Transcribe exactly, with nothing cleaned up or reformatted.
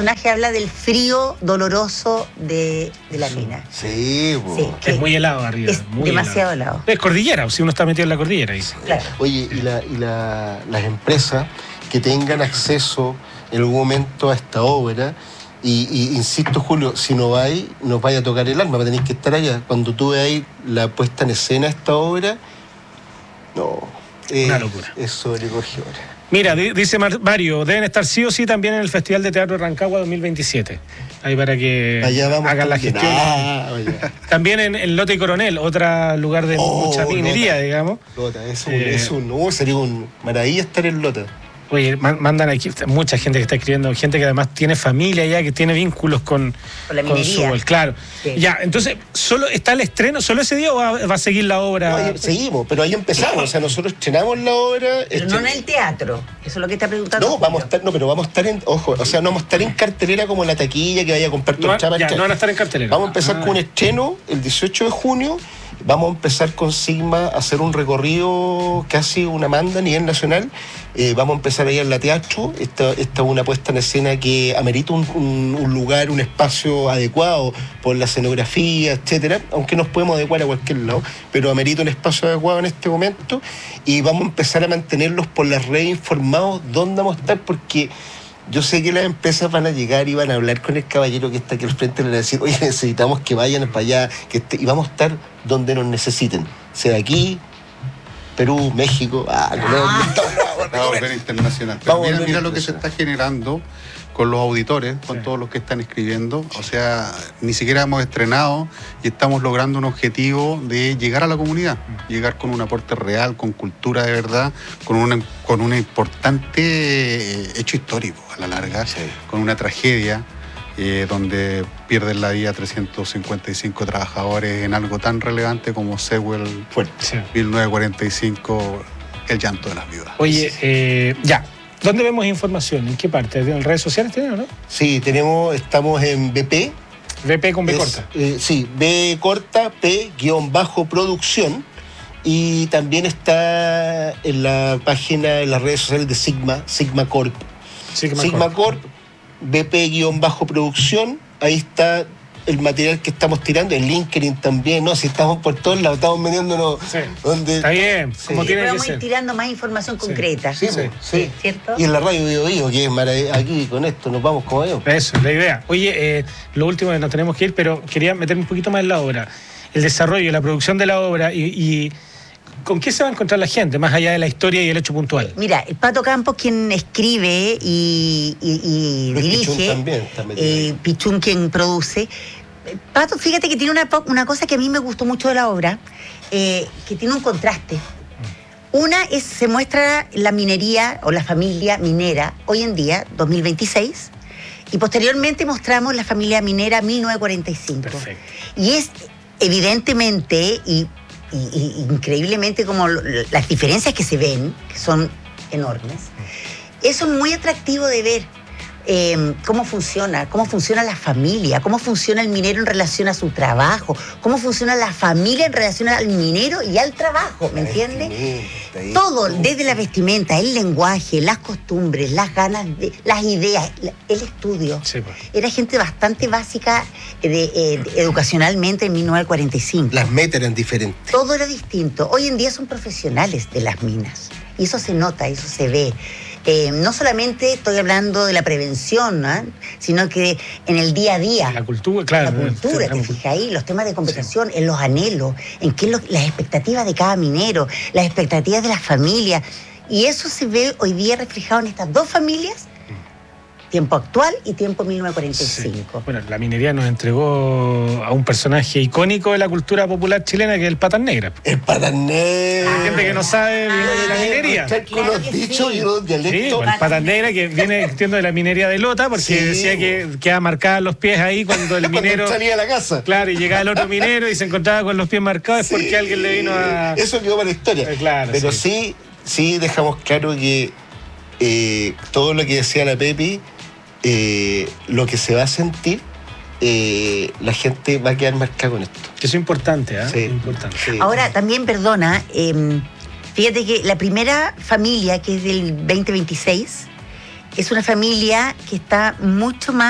personaje habla del frío doloroso de, de la mina. Sí, bo. Sí, Es muy helado arriba. Es muy demasiado helado. helado. Es cordillera, si uno está metido en la cordillera. Ahí. Claro. Oye, y, la, y la, las empresas que tengan acceso en algún momento a esta obra, y, y insisto, Julio, si no vais, nos vaya a tocar el alma, va a tener que estar allá. Cuando tú veas la puesta en escena de esta obra, no, eh, una locura. Es sobrecogedora. Mira, dice Mario, deben estar sí o sí también en el Festival de Teatro Rancagua dos mil veintisiete. Ahí para que hagan la gestión. Ah, también en, en Lota y Coronel, otro lugar de oh, mucha minería, Lota, digamos. Lota, es un, eh, es un no, sería un maravilla estar en Lota. Oye, mandan aquí mucha gente que está escribiendo, gente que además tiene familia ya, que tiene vínculos con, con la minería. Con su, claro. Sí. Ya, entonces, ¿solo está el estreno, solo ese día o va, va a seguir la obra? No, ahí, seguimos, pero ahí empezamos, o sea, nosotros estrenamos la obra. Pero este, no en el teatro, eso es lo que está preguntando. No, vamos a estar, no, pero vamos a estar en, ojo, o sea, no vamos a estar en cartelera como en la taquilla que vaya a comprar tu no, chapa. Ya, no van a estar en cartelera. Vamos a empezar ah. con un estreno el dieciocho de junio. Vamos a empezar con Sigma a hacer un recorrido casi una manda a nivel nacional. Eh, vamos a empezar ahí en la teatro. Esta, esta es una puesta en escena que amerita un, un, un lugar, un espacio adecuado por la escenografía, etcétera. Aunque nos podemos adecuar a cualquier lado, pero amerita un espacio adecuado en este momento. Y vamos a empezar a mantenerlos por las redes informados dónde vamos a estar, porque yo sé que las empresas van a llegar y van a hablar con el caballero que está aquí al frente y le van a decir, oye, necesitamos que vayan para allá, que esté, y vamos a estar donde nos necesiten, sea aquí, Perú, México, ah, ah. no, no, no, internacional. Pero vamos mira, mira lo que se está generando con los auditores, con sí. todos los que están escribiendo. O sea, ni siquiera hemos estrenado y estamos logrando un objetivo de llegar a la comunidad, llegar con un aporte real, con cultura de verdad, con un con un importante hecho histórico a la larga, sí. con una tragedia eh, donde pierden la vida trescientos cincuenta y cinco trabajadores en algo tan relevante como Sewell, sí. mil novecientos cuarenta y cinco, el llanto de las viudas. Oye, eh, ya. ¿Dónde vemos información? ¿En qué parte? ¿En redes sociales tenemos, no? Sí, tenemos, estamos en B P. B P con B es, corta. Eh, sí, B corta, P guión bajo producción. Y también está en la página, en las redes sociales de Sigma, Sigma Corp. Sigma, Sigma Corp, Corp B P guión bajo producción. Ahí está el material que estamos tirando, en LinkedIn también, ¿no? Si estamos por todos lados, estamos metiéndonos sí. donde... Está bien, sí. como tiene que ser. Vamos a ir tirando más información sí. concreta. Sí, sí, sí. ¿Cierto? Y en la radio Bio Bio, que es maravilloso. Aquí con esto nos vamos como yo. Eso, la idea. Oye, eh, lo último que nos tenemos que ir, pero quería meterme un poquito más en la obra. El desarrollo, la producción de la obra y... y ¿con qué se va a encontrar la gente, más allá de la historia y el hecho puntual? Mira, el Pato Campos, quien escribe y, y, y dirige, Pichún también, también eh, Pichún quien produce. Pato, fíjate que tiene una, una cosa que a mí me gustó mucho de la obra, eh, que tiene un contraste. Una es, se muestra la minería o la familia minera hoy en día, dos mil veintiséis, y posteriormente mostramos la familia minera mil novecientos cuarenta y cinco. Perfecto. Y es evidentemente y Y, y, increíblemente como las diferencias que se ven, que son enormes, eso es muy atractivo de ver eh, cómo funciona, cómo funciona la familia, cómo funciona el minero en relación a su trabajo, cómo funciona la familia en relación al minero y al trabajo, ¿me entiendes? Todo, desde la vestimenta, el lenguaje, las costumbres, las ganas, de, las ideas, el estudio. Sí, pues. Era gente bastante básica de, eh, educacionalmente en mil novecientos cuarenta y cinco. Las metas eran diferentes. Todo era distinto. Hoy en día son profesionales de las minas. Y eso se nota, eso se ve. Eh, no solamente estoy hablando de la prevención, ¿no? Sino que en el día a día. La cultura, claro. La cultura, te fijas ahí, los temas de conversación, sí. en los anhelos, en qué es lo, las expectativas de cada minero, las expectativas de las familias. Y eso se ve hoy día reflejado en estas dos familias, tiempo actual y tiempo mil novecientos cuarenta y cinco. Sí. Bueno, la minería nos entregó a un personaje icónico de la cultura popular chilena, que es el Patas Negras. El Patas Negras. Hay gente que no sabe de ah, la minería. Claro los dichos sí. y los dialectos. Sí, bueno, el Patas Negras, que viene entiendo de la minería de Lota, porque sí. decía que quedaba marcada los pies ahí cuando el minero... cuando salía a la casa. Claro, y llegaba el otro minero y se encontraba con los pies marcados, sí. es porque alguien le vino a... Eso quedó para la historia. Eh, claro, Pero sí. sí, sí dejamos claro que eh, todo lo que decía la Pepi, Eh, lo que se va a sentir, eh, la gente va a quedar marcada con esto. Eso es importante, ¿eh? Sí. Importante. Sí. Ahora, también, perdona, eh, fíjate que la primera familia, que es del veinte veintiséis, es una familia que está mucho más